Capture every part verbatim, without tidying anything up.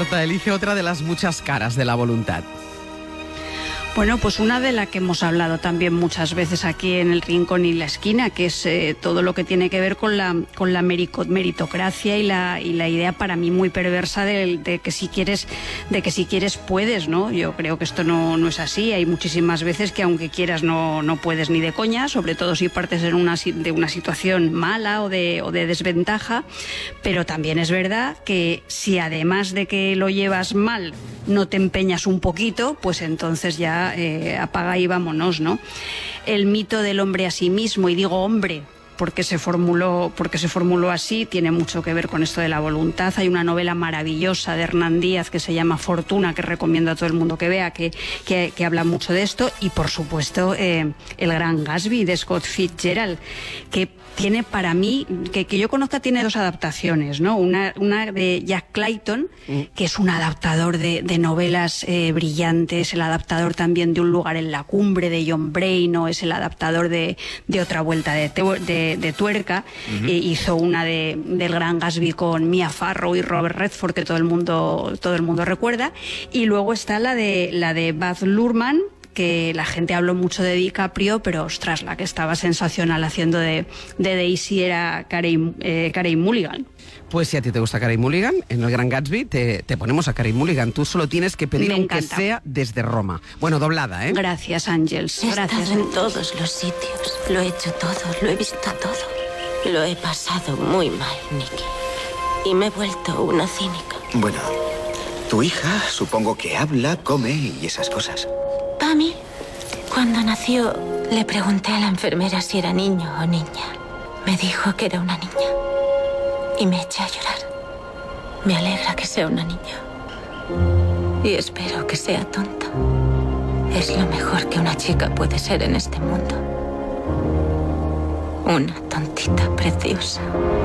Marta, elige otra de las muchas caras de la voluntad. Bueno, pues una de la que hemos hablado también muchas veces aquí en el Rincón y la Esquina, que es eh, todo lo que tiene que ver con la con la meritocracia y la y la idea para mí muy perversa de, de que si quieres de que si quieres puedes, ¿no? Yo creo que esto no no es así. Hay muchísimas veces que aunque quieras no no puedes ni de coña, sobre todo si partes en una de una situación mala o de o de desventaja. Pero también es verdad que si además de que lo llevas mal no te empeñas un poquito, pues entonces ya Eh, apaga y vámonos, ¿no? El mito del hombre a sí mismo, y digo hombre porque se formuló porque se formuló así, tiene mucho que ver con esto de la voluntad. Hay una novela maravillosa de Hernán Díaz que se llama Fortuna, que recomiendo a todo el mundo que vea, que, que, que habla mucho de esto, y por supuesto eh, El Gran Gatsby de Scott Fitzgerald, que tiene para mí, que, que yo conozca, tiene dos adaptaciones, ¿no? Una, una de Jack Clayton, que es un adaptador de, de novelas eh, brillantes, el adaptador también de Un lugar en la cumbre de John Brain, o es el adaptador de, de Otra vuelta de, de, de tuerca. Uh-huh. eh, hizo una de, del Gran Gatsby con Mia Farrow y Robert Redford, que todo el mundo, todo el mundo recuerda. Y luego está la de, la de Baz Luhrmann, que la gente habló mucho de DiCaprio, pero ostras, la que estaba sensacional haciendo de, de Daisy era Carey, eh, Carey Mulligan. Pues si a ti te gusta Carey Mulligan, en El Gran Gatsby te, te ponemos a Carey Mulligan. Tú solo tienes que pedir aunque sea desde Roma. Bueno, doblada, ¿eh? Gracias, Ángels. He Gracias. estado en todos los sitios. Lo he hecho todo, lo he visto todo. Lo he pasado muy mal, Nicky. Y me he vuelto una cínica. Bueno, tu hija supongo que habla, come y esas cosas. Pammy, cuando nació, le pregunté a la enfermera si era niño o niña. Me dijo que era una niña. Y me eché a llorar. Me alegra que sea una niña. Y espero que sea tonta. Es lo mejor que una chica puede ser en este mundo. Una tontita preciosa.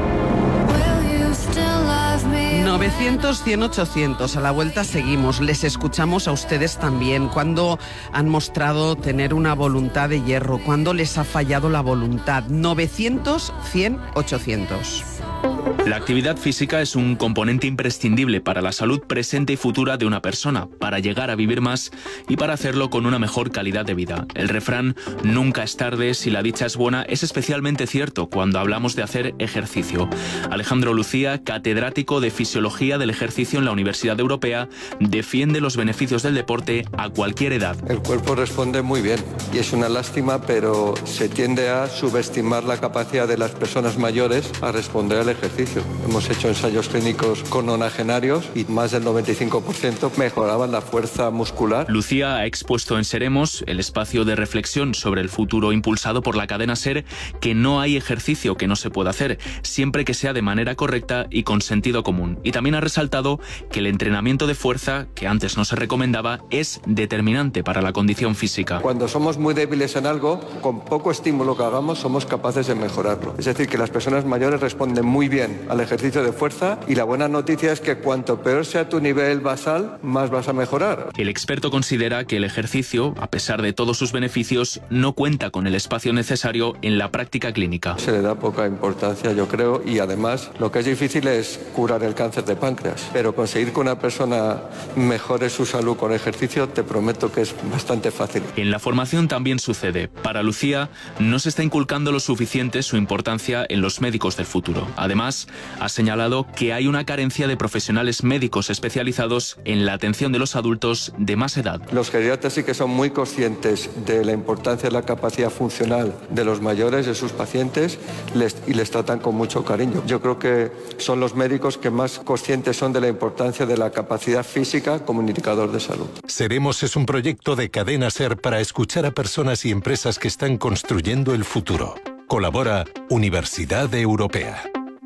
novecientos, cien, ochocientos. A la vuelta seguimos. Les escuchamos a ustedes también. Cuando han mostrado tener una voluntad de hierro, cuando les ha fallado la voluntad. novecientos, cien, ochocientos. La actividad física es un componente imprescindible para la salud presente y futura de una persona, para llegar a vivir más y para hacerlo con una mejor calidad de vida. El refrán "nunca es tarde si la dicha es buena" es especialmente cierto cuando hablamos de hacer ejercicio. Alejandro Lucía, catedrático de Fisiología del Ejercicio en la Universidad Europea, defiende los beneficios del deporte a cualquier edad. El cuerpo responde muy bien y es una lástima, pero se tiende a subestimar la capacidad de las personas mayores a responder al ejercicio. Hemos hecho ensayos clínicos con nonagenarios y más del noventa y cinco por ciento mejoraban la fuerza muscular. Lucía ha expuesto en Seremos, el espacio de reflexión sobre el futuro impulsado por la cadena SER, que no hay ejercicio que no se pueda hacer, siempre que sea de manera correcta y con sentido común. Y también ha resaltado que el entrenamiento de fuerza, que antes no se recomendaba, es determinante para la condición física. Cuando somos muy débiles en algo, con poco estímulo que hagamos, somos capaces de mejorarlo. Es decir, que las personas mayores responden muy bien al ejercicio de fuerza, y la buena noticia es que cuanto peor sea tu nivel basal, más vas a mejorar. El experto considera que el ejercicio, a pesar de todos sus beneficios, no cuenta con el espacio necesario en la práctica clínica. Se le da poca importancia, yo creo, y además lo que es difícil es curar el cáncer de páncreas, pero conseguir que una persona mejore su salud con ejercicio, te prometo que es bastante fácil. En la formación también sucede. Para Lucía, no se está inculcando lo suficiente su importancia en los médicos del futuro. Además, ha señalado que hay una carencia de profesionales médicos especializados en la atención de los adultos de más edad. Los geriatras sí que son muy conscientes de la importancia de la capacidad funcional de los mayores, de sus pacientes, les, y les tratan con mucho cariño. Yo creo que son los médicos que más conscientes son de la importancia de la capacidad física como indicador de salud. Seremos es un proyecto de Cadena SER para escuchar a personas y empresas que están construyendo el futuro. Colabora Universidad Europea.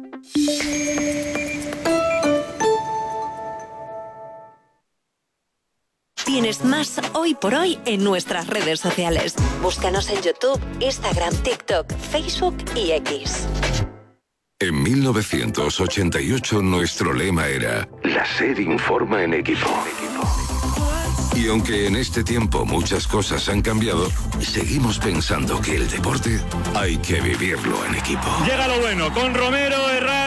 Tienes más Hoy por Hoy en nuestras redes sociales. Búscanos en YouTube, Instagram, TikTok, Facebook y X. En mil novecientos ochenta y ocho nuestro lema era "La SER informa en equipo". Y aunque en este tiempo muchas cosas han cambiado, seguimos pensando que el deporte hay que vivirlo en equipo. Llega lo bueno con Romero, Herrera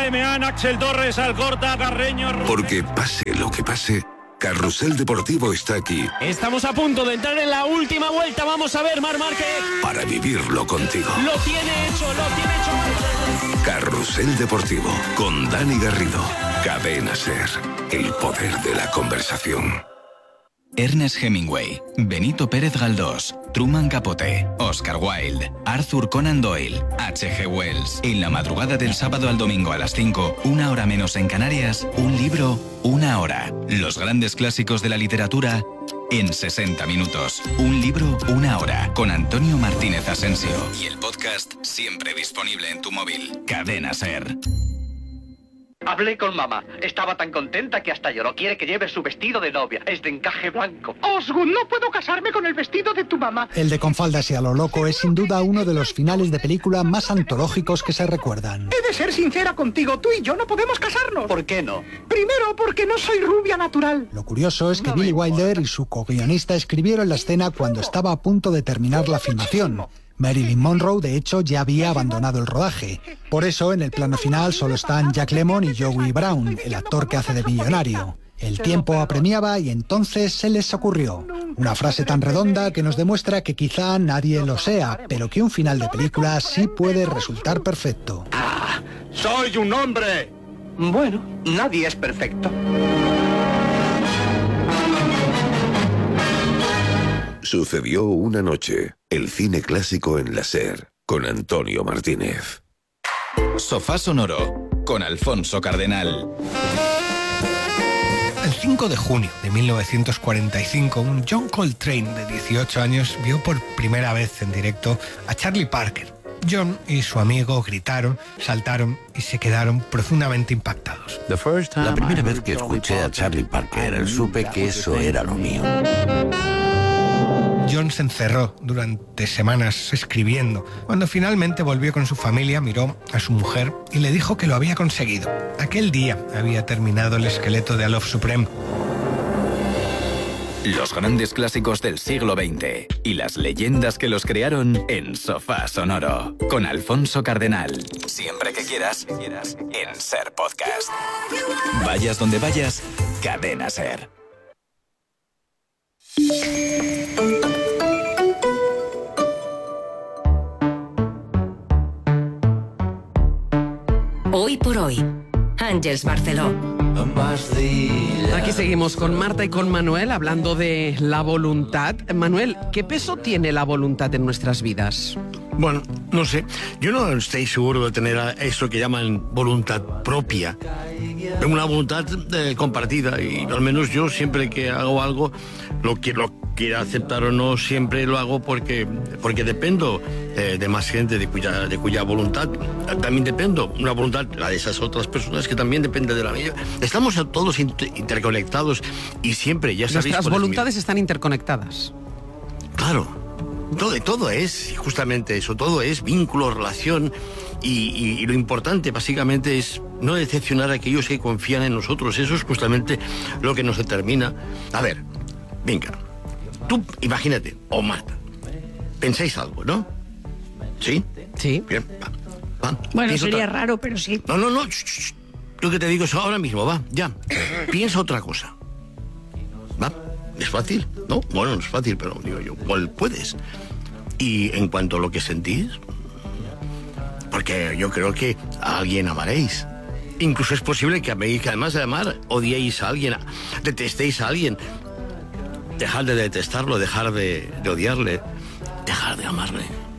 Lemeán, Axel Torres, Alcorta, Carreño... Porque pase lo que pase, Carrusel Deportivo está aquí. Estamos a punto de entrar en la última vuelta. Vamos a ver, Marc Márquez. Para vivirlo contigo. Lo tiene hecho, lo tiene hecho. Carrusel Deportivo, con Dani Garrido. Cadena SER, el poder de la conversación. Ernest Hemingway, Benito Pérez Galdós, Truman Capote, Oscar Wilde, Arthur Conan Doyle, H G Wells. En la madrugada del sábado al domingo a las cinco, una hora menos en Canarias, un libro, una hora. Los grandes clásicos de la literatura en sesenta minutos. Un libro, una hora. Con Antonio Martínez Asensio. Y el podcast siempre disponible en tu móvil. Cadena SER. Hablé con mamá. Estaba tan contenta que hasta lloró. Quiere que lleve su vestido de novia. Es de encaje blanco. Osgood, no puedo casarme con el vestido de tu mamá. El de Con faldas y a lo loco es sin duda uno de los finales de película más antológicos que se recuerdan. He de ser sincera contigo. Tú y yo no podemos casarnos. ¿Por qué no? Primero, porque no soy rubia natural. Lo curioso es que Billy Wilder y su co-guionista escribieron la escena cuando estaba a punto de terminar la filmación. Marilyn Monroe, de hecho, ya había abandonado el rodaje. Por eso, en el plano final solo están Jack Lemmon y Joey Brown, el actor que hace de millonario. El tiempo apremiaba y entonces se les ocurrió. Una frase tan redonda que nos demuestra que quizá nadie lo sea, pero que un final de película sí puede resultar perfecto. ¡Ah! ¡Soy un hombre! Bueno, nadie es perfecto. Sucedió una noche. El cine clásico en la SER, con Antonio Martínez. Sofá Sonoro, con Alfonso Cardenal. El cinco de junio de mil novecientos cuarenta y cinco, un John Coltrane de dieciocho años vio por primera vez en directo a Charlie Parker. John y su amigo gritaron, saltaron y se quedaron profundamente impactados. La primera vez que escuché a Charlie Parker, supe que eso era lo mío. John se encerró durante semanas escribiendo. Cuando finalmente volvió con su familia, miró a su mujer y le dijo que lo había conseguido. Aquel día había terminado el esqueleto de A Love Supreme. Los grandes clásicos del siglo veinte y las leyendas que los crearon en Sofá Sonoro, con Alfonso Cardenal. Siempre que quieras, en SER Podcast. Vayas donde vayas, Cadena SER. Hoy por hoy, Àngels Barceló. Aquí seguimos con Marta y con Manuel hablando de la voluntad. Manuel, ¿qué peso tiene la voluntad en nuestras vidas? Bueno, no sé. Yo no estoy seguro de tener eso que llaman voluntad propia. Una voluntad eh, compartida. Y al menos yo siempre que hago algo, lo que lo quiera aceptar o no, siempre lo hago porque, porque dependo eh, de más gente de cuya, de cuya voluntad también dependo. Una voluntad, la de esas otras personas que también depende de la mía. Estamos todos inter interconectados y siempre, ya sabéis... Nuestras voluntades están interconectadas. Claro. Todo, todo es justamente eso, todo es vínculo, relación y, y, y lo importante básicamente es no decepcionar a aquellos que confían en nosotros. Eso es justamente lo que nos determina. A ver, venga, tú imagínate, o Marta, pensáis algo, ¿no? ¿Sí? Sí. Bien, va, va. Bueno, Piensa sería otra... raro, pero sí. No, no, no, shh, shh. Lo que te digo es ahora mismo, va, ya. Piensa otra cosa. ¿Va? ¿Es fácil? No, bueno, no es fácil, pero digo yo, ¿cuál puedes? Y en cuanto a lo que sentís, porque yo creo que a alguien amaréis. Incluso es posible que améis, que además de amar, odiéis a alguien, detestéis a alguien. Dejar de detestarlo, dejar de, de odiarle, dejar de amarle.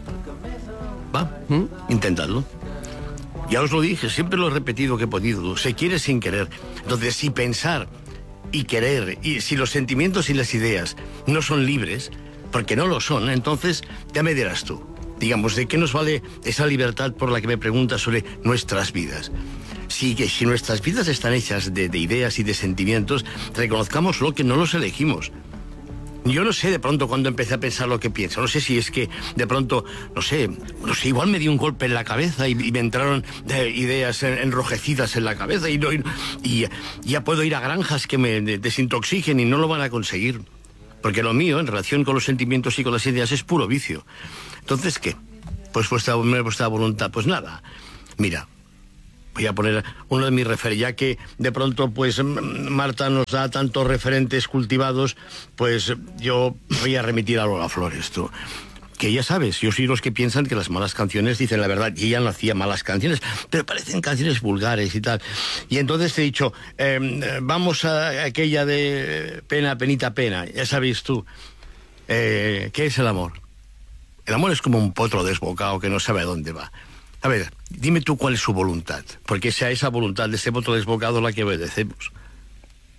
¿Va? ¿Mm? Intentadlo. Ya os lo dije, siempre lo he repetido que he podido. Se quiere sin querer. Entonces, si pensar y querer, y si los sentimientos y las ideas no son libres, porque no lo son, entonces ya me dirás tú. Digamos, ¿de qué nos vale esa libertad por la que me preguntas sobre nuestras vidas? Si, que si nuestras vidas están hechas de, de ideas y de sentimientos, reconozcamos lo que no los elegimos. Yo no sé de pronto cuando empecé a pensar lo que pienso. No sé si es que de pronto, no sé, no sé, igual me dio un golpe en la cabeza y, y me entraron de ideas enrojecidas en la cabeza y, no, y, y ya puedo ir a granjas que me desintoxiquen y no lo van a conseguir. Porque lo mío, en relación con los sentimientos y con las ideas, es puro vicio. Entonces, ¿qué? Pues vuestra, vuestra voluntad, pues nada. Mira, voy a poner uno de mis referentes, ya que de pronto pues Marta nos da tantos referentes cultivados, pues yo voy a remitir a Lola Flores, tú. Que ya sabes, yo soy los que piensan que las malas canciones dicen la verdad, y ella no hacía malas canciones, pero parecen canciones vulgares y tal. Y entonces te he dicho, eh, vamos a aquella de pena, penita, pena, ya sabes tú, eh, ¿qué es el amor? El amor es como un potro desbocado que no sabe a dónde va. A ver, dime tú cuál es su voluntad, porque sea esa voluntad de ese potro desbocado la que obedecemos.